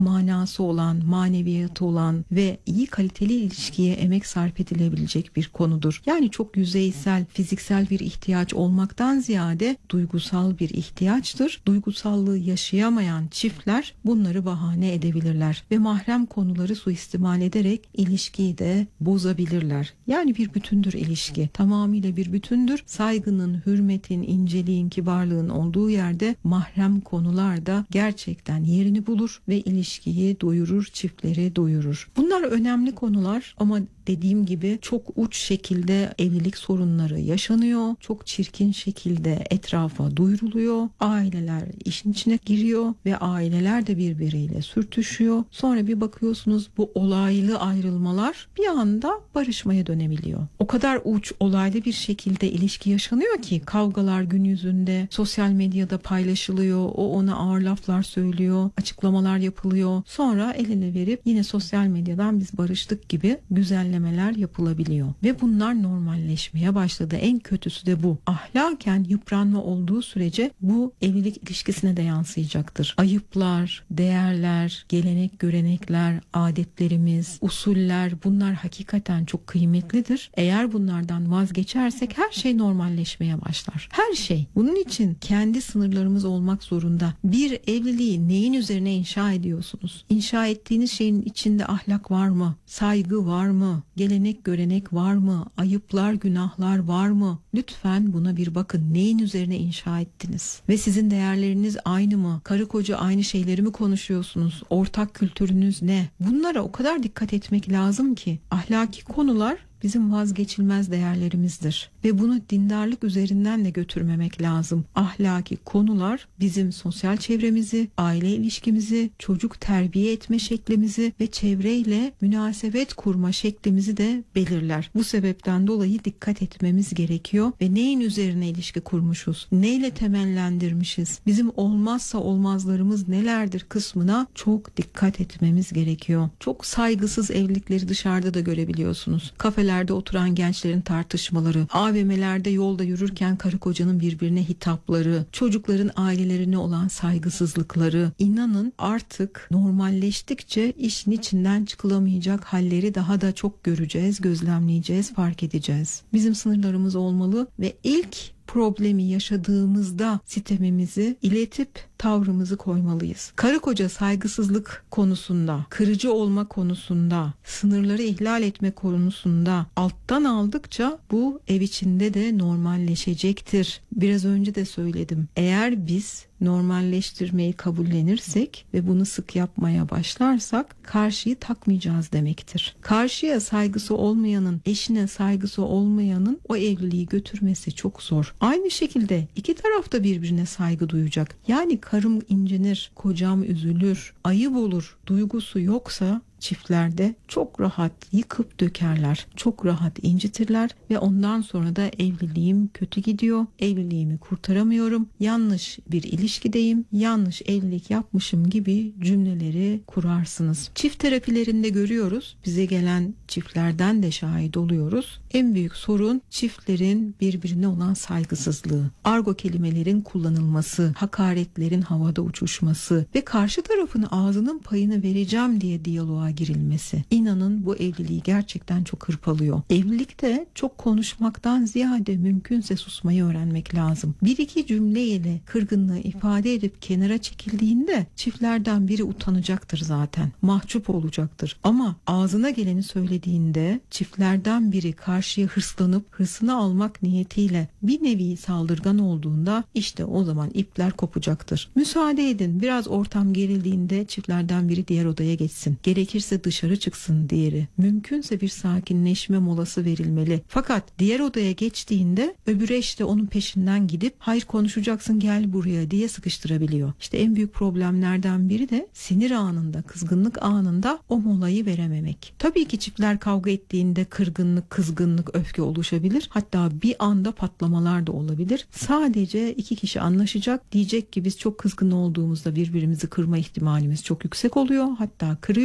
manası olan, maneviyatı olan ve iyi kaliteli ilişkiye emek sarf edilebilecek bir konudur. Yani çok yüzeysel, fiziksel bir ihtiyaç olmaktan ziyade duygusal bir ihtiyaçtır. Duygusallığı yaşayamayan çiftler bunları bahane edebilirler ve mahrem konuları suistimal ederek ilişkiyi de bozabilirler. Yani bir bütündür ilişki. Tamamıyla bir bütündür. Saygının, hürmetin, inceliğin, kibarlığın olduğu yerde mahrem konular da gerçekten yerini bulur ve ilişkiyi doyurur, çiftleri doyurur. Bunlar önemli konular ama dediğim gibi çok uç şekilde evlilik sorunları yaşanıyor. Çok çirkin şekilde etrafa duyuruluyor. Aileler işin içine giriyor ve aileler de birbiriyle sürtüşüyor. Sonra bir bakıyorsunuz bu olaylı ayrılmalar bir anda barışmaya dönebiliyor. O kadar uç olaylı bir şekilde ilişki yaşanıyor ki kavgalar gün yüzünde sosyal medyada paylaşılıyor. O ona ağır laflar söylüyor. Açıklamalar yapılıyor. Sonra el ele verip yine sosyal medyadan biz barıştık gibi güzellemeler yapılabiliyor. Ve bunlar normalleşmeye başladı. En kötüsü de bu. Ahlaken yıpranma olduğu sürece bu evlilik ilişkisine de yansıyacaktır. Ayıplar, değerler, gelenek, görenekler, adetlerimiz, usuller bunlar hakikaten çok kıymetlidir. Eğer bunlardan vazgeçersek her şey normalleşmeye başlar. Her şey. Bunun için kendi sınırlarımız olmak zorunda. Bir evliliği neyin üzerine inşa ediyorsunuz? İnşa ettiğiniz şeyin içinde ahlak var mı? Saygı var mı? Gelenek, görenek var mı? Ayıplar, günahlar var mı? Lütfen buna bir bakın. Neyin üzerine inşa ettiniz? Ve sizin değerleriniz aynı mı? Karı koca aynı şeyleri mi konuşuyorsunuz? Ortak kültürünüz ne? Bunlara o kadar dikkat etmek lazım ki ahlaki konular bizim vazgeçilmez değerlerimizdir ve bunu dindarlık üzerinden de götürmemek lazım. Ahlaki konular bizim sosyal çevremizi, aile ilişkimizi, çocuk terbiye etme şeklimizi ve çevreyle münasebet kurma şeklimizi de belirler. Bu sebepten dolayı dikkat etmemiz gerekiyor ve neyin üzerine ilişki kurmuşuz, neyle temellendirmişiz, bizim olmazsa olmazlarımız nelerdir kısmına çok dikkat etmemiz gerekiyor. Çok saygısız evlilikleri dışarıda da görebiliyorsunuz. Kafeler oturan gençlerin tartışmaları, AVM'lerde yolda yürürken karı kocanın birbirine hitapları, çocukların ailelerine olan saygısızlıkları, inanın artık normalleştikçe işin içinden çıkılamayacak halleri daha da çok göreceğiz, gözlemleyeceğiz, fark edeceğiz. Bizim sınırlarımız olmalı ve ilk problemi yaşadığımızda sitemimizi iletip tavrımızı koymalıyız. Karı koca saygısızlık konusunda, kırıcı olma konusunda, sınırları ihlal etme konusunda alttan aldıkça bu ev içinde de normalleşecektir. Biraz önce de söyledim. Eğer biz normalleştirmeyi kabullenirsek ve bunu sık yapmaya başlarsak karşıyı takmayacağız demektir. Karşıya saygısı olmayanın, eşine saygısı olmayanın o evliliği götürmesi çok zor. Aynı şekilde iki taraf da birbirine saygı duyacak. Yani karım incinir, kocam üzülür, ayıp olur duygusu yoksa çiftlerde çok rahat yıkıp dökerler. Çok rahat incitirler ve ondan sonra da evliliğim kötü gidiyor. Evliliğimi kurtaramıyorum. Yanlış bir ilişkideyim. Yanlış evlilik yapmışım gibi cümleleri kurarsınız. Çift terapilerinde görüyoruz. Bize gelen çiftlerden de şahit oluyoruz. En büyük sorun çiftlerin birbirine olan saygısızlığı. Argo kelimelerin kullanılması, hakaretlerin havada uçuşması ve karşı tarafın ağzının payını vereceğim diye diyaloğa girilmesi. İnanın bu evliliği gerçekten çok hırpalıyor. Evlilikte çok konuşmaktan ziyade mümkünse susmayı öğrenmek lazım. Bir iki cümleyle kırgınlığı ifade edip kenara çekildiğinde çiftlerden biri utanacaktır zaten. Mahcup olacaktır. Ama ağzına geleni söylediğinde çiftlerden biri karşıya hırslanıp hırsını almak niyetiyle bir nevi saldırgan olduğunda işte o zaman ipler kopacaktır. Müsaade edin biraz ortam gerildiğinde çiftlerden biri diğer odaya geçsin. Gerekirse dışarı çıksın diğeri. Mümkünse bir sakinleşme molası verilmeli. Fakat diğer odaya geçtiğinde öbür eş de onun peşinden gidip hayır konuşacaksın gel buraya diye sıkıştırabiliyor. İşte en büyük problemlerden biri de sinir anında, kızgınlık anında o molayı verememek. Tabii ki çiftler kavga ettiğinde kırgınlık, kızgınlık, öfke oluşabilir. Hatta bir anda patlamalar da olabilir. Sadece iki kişi anlaşacak. Diyecek ki biz çok kızgın olduğumuzda birbirimizi kırma ihtimalimiz çok yüksek oluyor. Hatta kırıyoruz.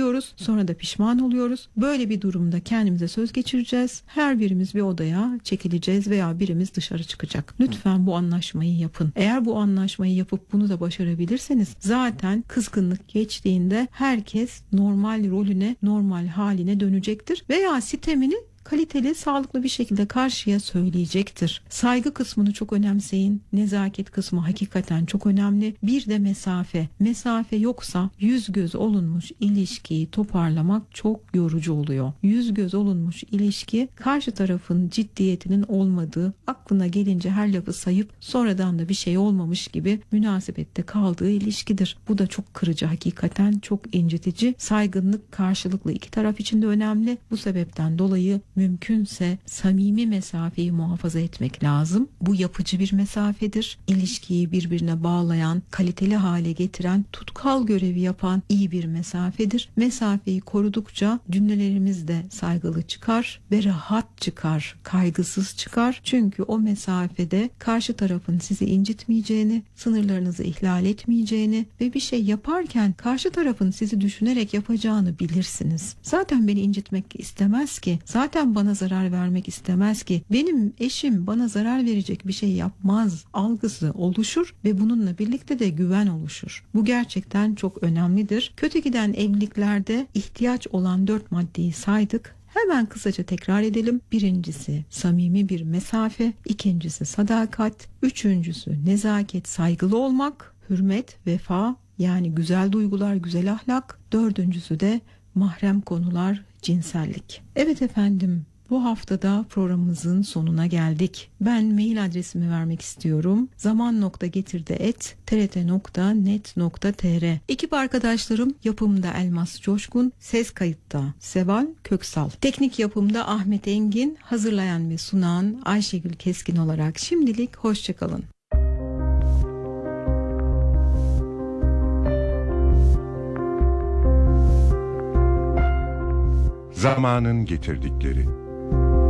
sonra da pişman oluyoruz. Böyle bir durumda kendimize söz geçireceğiz. Her birimiz bir odaya çekileceğiz veya birimiz dışarı çıkacak. Lütfen bu anlaşmayı yapın. Eğer bu anlaşmayı yapıp bunu da başarabilirseniz zaten kızgınlık geçtiğinde herkes normal rolüne, normal haline dönecektir veya sitemini kaliteli, sağlıklı bir şekilde karşıya söyleyecektir. Saygı kısmını çok önemseyin. Nezaket kısmı hakikaten çok önemli. Bir de mesafe. Mesafe yoksa yüz göz olunmuş ilişkiyi toparlamak çok yorucu oluyor. Yüz göz olunmuş ilişki karşı tarafın ciddiyetinin olmadığı, aklına gelince her lafı sayıp sonradan da bir şey olmamış gibi münasebette kaldığı ilişkidir. Bu da çok kırıcı, hakikaten çok incitici. Saygınlık karşılıklı, iki taraf için de önemli. Bu sebepten dolayı mümkünse samimi mesafeyi muhafaza etmek lazım. Bu yapıcı bir mesafedir. İlişkiyi birbirine bağlayan, kaliteli hale getiren, tutkal görevi yapan iyi bir mesafedir. Mesafeyi korudukça cümlelerimiz de saygılı çıkar ve rahat çıkar, kaygısız çıkar. Çünkü o mesafede karşı tarafın sizi incitmeyeceğini, sınırlarınızı ihlal etmeyeceğini ve bir şey yaparken karşı tarafın sizi düşünerek yapacağını bilirsiniz. Zaten beni incitmek istemez ki, zaten bana zarar vermek istemez ki, benim eşim bana zarar verecek bir şey yapmaz algısı oluşur ve bununla birlikte de güven oluşur. Bu gerçekten çok önemlidir. Kötü giden evliliklerde ihtiyaç olan 4 maddeyi saydık. Hemen kısaca tekrar edelim. Birincisi samimi bir mesafe, ikincisi sadakat, üçüncüsü nezaket, saygılı olmak, hürmet, vefa, yani güzel duygular, güzel ahlak, dördüncüsü de mahrem konular, cinsellik. Evet efendim, bu haftada programımızın sonuna geldik. Ben mail adresimi vermek istiyorum. zaman.getirde@trt.net.tr. Ekip arkadaşlarım yapımda Elmas Coşkun, ses kayıtta Seval Köksal. Teknik yapımda Ahmet Engin, hazırlayan ve sunan Ayşegül Keskin olarak şimdilik hoşçakalın. Zamanın getirdikleri.